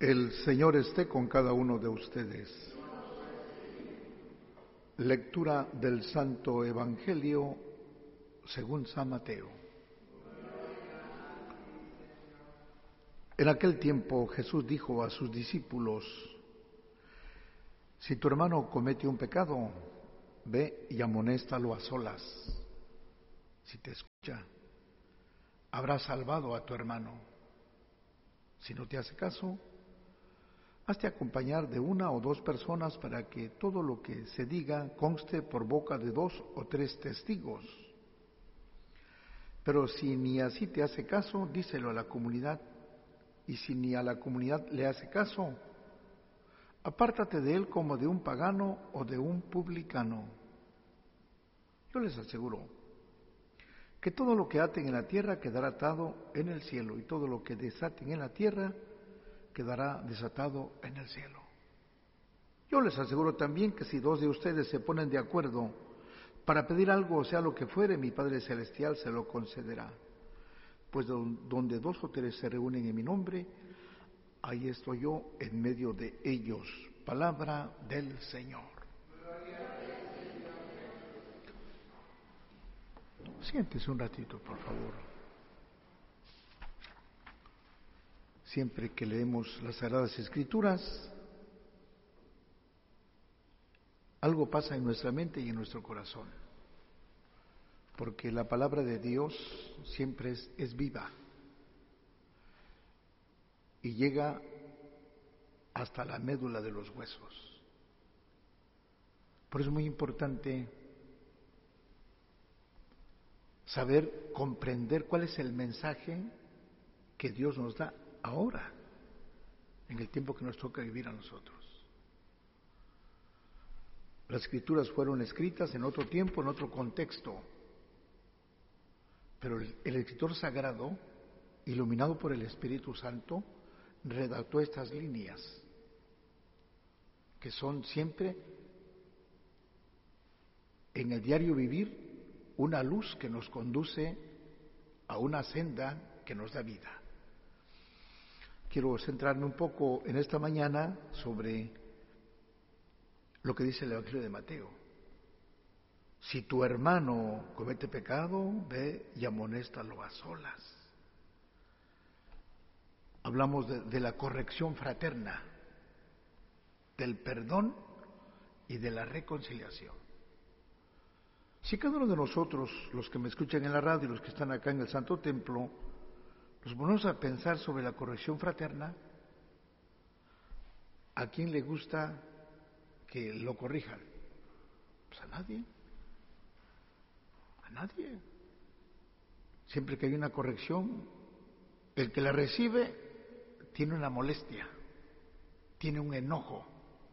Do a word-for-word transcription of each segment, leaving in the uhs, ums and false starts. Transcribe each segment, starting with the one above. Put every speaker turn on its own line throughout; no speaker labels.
El Señor esté con cada uno de ustedes. Lectura del Santo Evangelio según San Mateo. En aquel tiempo Jesús dijo a sus discípulos: si tu hermano comete un pecado, ve y amonéstalo a solas. Si te escucha, habrás salvado a tu hermano. Si no te hace caso, hazte acompañar de una o dos personas para que todo lo que se diga conste por boca de dos o tres testigos. Pero si ni así te hace caso, díselo a la comunidad. Y si ni a la comunidad le hace caso, apártate de él como de un pagano o de un publicano. Yo les aseguro que todo lo que aten en la tierra quedará atado en el cielo, y todo lo que desaten en la tierra quedará desatado en el cielo. Yo les aseguro también que si dos de ustedes se ponen de acuerdo para pedir algo, o sea lo que fuere, mi Padre Celestial se lo concederá. Pues donde dos o tres se reúnen en mi nombre, ahí estoy yo en medio de ellos. Palabra del Señor. Siéntese un ratito, por favor. Siempre que leemos las Sagradas Escrituras, algo pasa en nuestra mente y en nuestro corazón, porque la palabra de Dios siempre es, es viva y llega hasta la médula de los huesos. Por eso es muy importante saber comprender cuál es el mensaje que Dios nos da ahora, en el tiempo que nos toca vivir a nosotros. Las Escrituras fueron escritas en otro tiempo, en otro contexto, pero el, el escritor sagrado, iluminado por el Espíritu Santo, redactó estas líneas, que son siempre, en el diario vivir, una luz que nos conduce a una senda que nos da vida. Quiero centrarme un poco en esta mañana sobre lo que dice el Evangelio de Mateo. Si tu hermano comete pecado, ve y amonéstalo a solas. Hablamos de, de la corrección fraterna, del perdón y de la reconciliación. Si cada uno de nosotros, los que me escuchan en la radio y los que están acá en el Santo Templo, nos ponemos a pensar sobre la corrección fraterna, ¿a quién le gusta que lo corrijan? Pues a nadie. A nadie. Siempre que hay una corrección, el que la recibe tiene una molestia, tiene un enojo.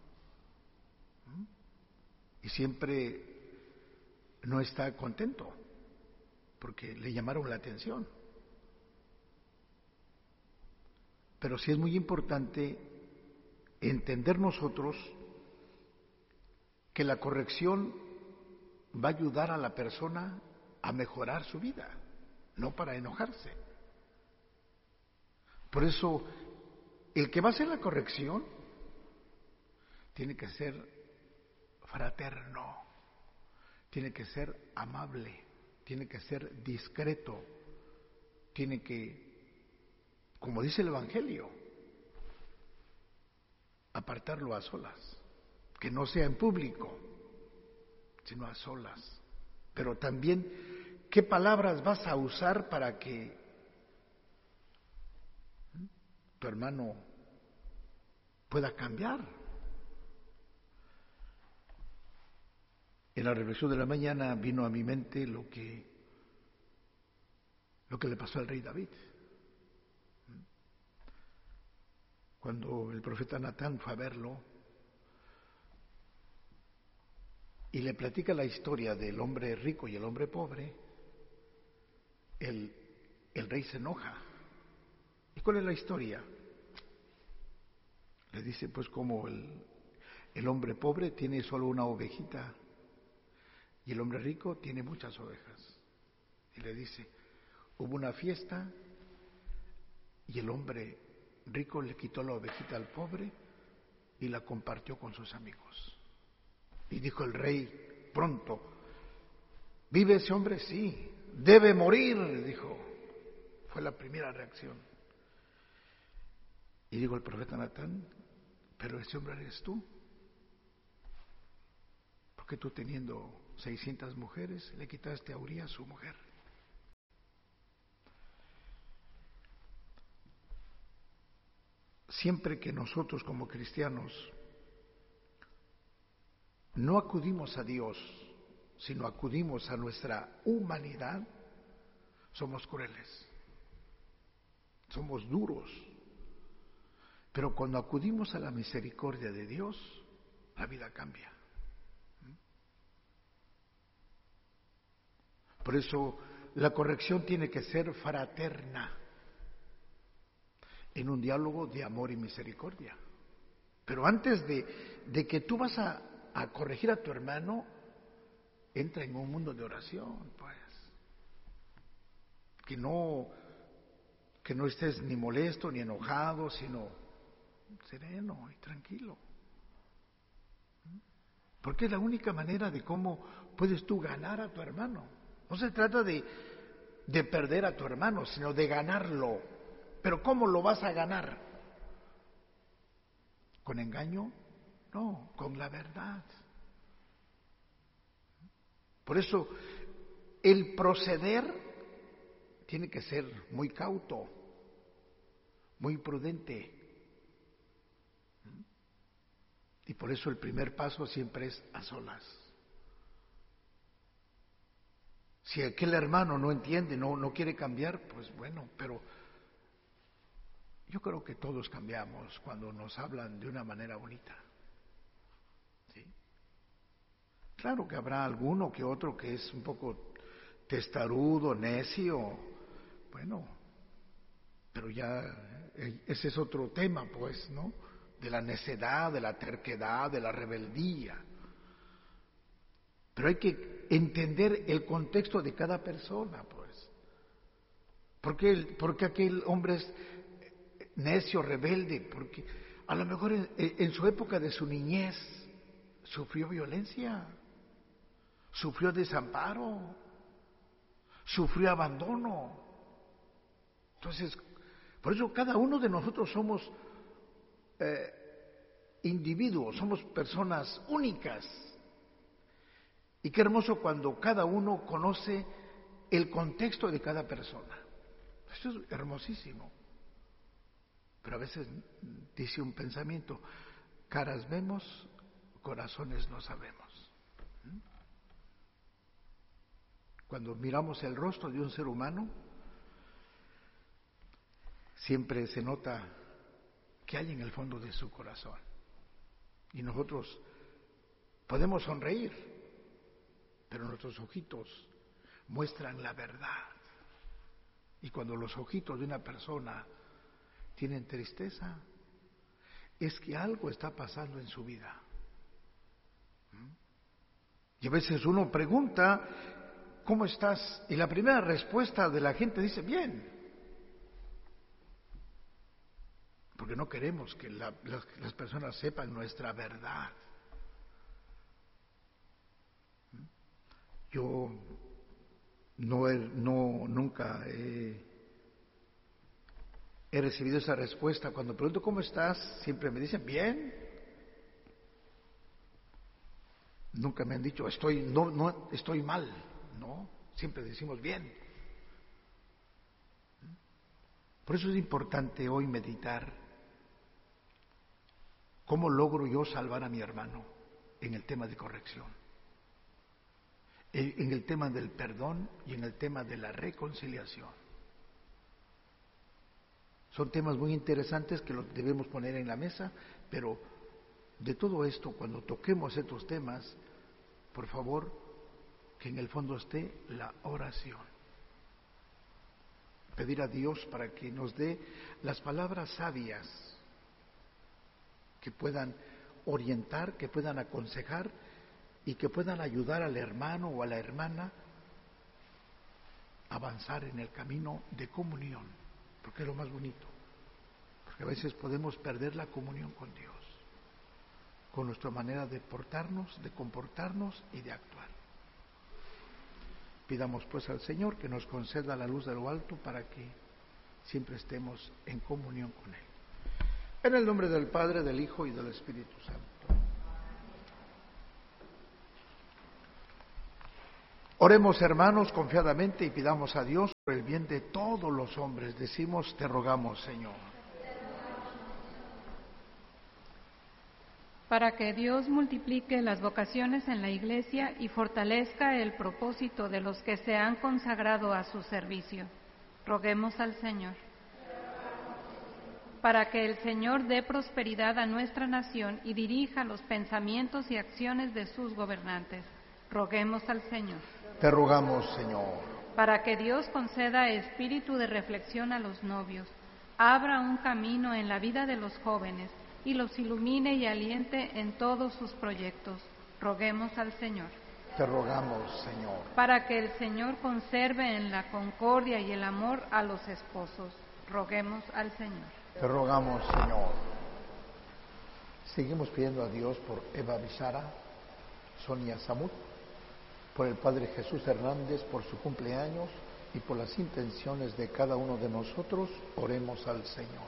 Y siempre no está contento, porque le llamaron la atención. Pero sí es muy importante entender nosotros que la corrección va a ayudar a la persona a mejorar su vida, no para enojarse. Por eso, el que va a hacer la corrección tiene que ser fraterno, tiene que ser amable, tiene que ser discreto, tiene que, como dice el Evangelio, apartarlo a solas, que no sea en público, sino a solas. Pero también, ¿qué palabras vas a usar para que tu hermano pueda cambiar? En la reflexión de la mañana vino a mi mente lo que, lo que le pasó al rey David. Cuando el profeta Natán fue a verlo y le platica la historia del hombre rico y el hombre pobre, el, el rey se enoja. ¿Y cuál es la historia? Le dice, pues como el, el hombre pobre tiene solo una ovejita y el hombre rico tiene muchas ovejas. Y le dice, hubo una fiesta y el hombre rico le quitó la ovejita al pobre y la compartió con sus amigos. Y dijo el rey pronto: ¿vive ese hombre? Sí. Debe morir, dijo. Fue la primera reacción. Y dijo el profeta Natán: pero ese hombre eres tú. Porque tú, teniendo seiscientas mujeres, le quitaste a Urías su mujer. Siempre que nosotros como cristianos no acudimos a Dios, sino acudimos a nuestra humanidad, somos crueles, somos duros. Pero cuando acudimos a la misericordia de Dios, la vida cambia. Por eso la corrección tiene que ser fraterna, en un diálogo de amor y misericordia. Pero antes de, de que tú vas a, a corregir a tu hermano, entra en un mundo de oración, pues. Que no, que no estés ni molesto ni enojado, sino sereno y tranquilo. Porque es la única manera de cómo puedes tú ganar a tu hermano. No se trata de, de perder a tu hermano, sino de ganarlo. Pero ¿cómo lo vas a ganar? ¿Con engaño? No, con la verdad. Por eso el proceder tiene que ser muy cauto, muy prudente. Y por eso el primer paso siempre es a solas. Si aquel hermano no entiende, no, no quiere cambiar, pues bueno, pero yo creo que todos cambiamos cuando nos hablan de una manera bonita. ¿Sí? Claro que habrá alguno que otro que es un poco testarudo, necio, bueno, pero ya ese es otro tema, pues, ¿no? De la necedad, de la terquedad, de la rebeldía. Pero hay que entender el contexto de cada persona, pues. ¿Por qué, el, por qué aquel hombre es necio, rebelde? Porque a lo mejor en, en su época de su niñez sufrió violencia, sufrió desamparo, sufrió abandono. Entonces, por eso cada uno de nosotros somos eh, individuos, somos personas únicas. Y qué hermoso cuando cada uno conoce el contexto de cada persona. Esto es hermosísimo. Pero a veces dice un pensamiento: caras vemos, corazones no sabemos. Cuando miramos el rostro de un ser humano, siempre se nota que hay en el fondo de su corazón. Y nosotros podemos sonreír, pero nuestros ojitos muestran la verdad. Y cuando los ojitos de una persona tienen tristeza, es que algo está pasando en su vida. Y a veces uno pregunta: ¿cómo estás? Y la primera respuesta de la gente dice: bien. Porque no queremos que la, las, las personas sepan nuestra verdad. Yo no, he, no nunca he, he recibido esa respuesta. Cuando pregunto ¿cómo estás?, siempre me dicen bien. Nunca me han dicho estoy no no estoy mal, no, siempre decimos bien. Por eso es importante hoy meditar cómo logro yo salvar a mi hermano en el tema de corrección, en el tema del perdón y en el tema de la reconciliación. Son temas muy interesantes que los debemos poner en la mesa, pero de todo esto, cuando toquemos estos temas, por favor, que en el fondo esté la oración. Pedir a Dios para que nos dé las palabras sabias que puedan orientar, que puedan aconsejar y que puedan ayudar al hermano o a la hermana a avanzar en el camino de comunión, porque es lo más bonito. Porque a veces podemos perder la comunión con Dios, con nuestra manera de portarnos, de comportarnos y de actuar. Pidamos pues al Señor que nos conceda la luz de lo alto para que siempre estemos en comunión con Él. En el nombre del Padre, del Hijo y del Espíritu Santo. Oremos, hermanos, confiadamente y pidamos a Dios por el bien de todos los hombres. Decimos, te rogamos, Señor.
Para que Dios multiplique las vocaciones en la Iglesia y fortalezca el propósito de los que se han consagrado a su servicio. Roguemos al Señor. Para que el Señor dé prosperidad a nuestra nación y dirija los pensamientos y acciones de sus gobernantes. Roguemos al Señor.
Te rogamos, Señor.
Para que Dios conceda espíritu de reflexión a los novios, abra un camino en la vida de los jóvenes y los ilumine y aliente en todos sus proyectos. Roguemos al Señor.
Te rogamos, Señor.
Para que el Señor conserve en la concordia y el amor a los esposos. Roguemos al Señor.
Te rogamos, Señor. Seguimos pidiendo a Dios por Eva Bisara, Sonia Samut, por el Padre Jesús Hernández, por su cumpleaños y por las intenciones de cada uno de nosotros. Oremos al Señor.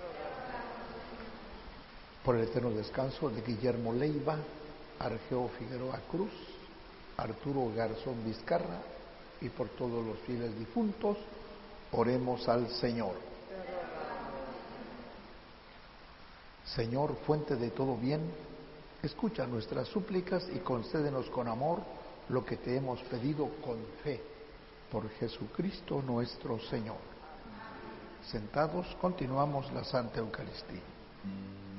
Por el eterno descanso de Guillermo Leiva, Argeo Figueroa Cruz, Arturo Garzón Vizcarra y por todos los fieles difuntos. Oremos al Señor. Señor, fuente de todo bien, escucha nuestras súplicas y concédenos con amor lo que te hemos pedido con fe, por Jesucristo nuestro Señor. Sentados, continuamos la Santa Eucaristía.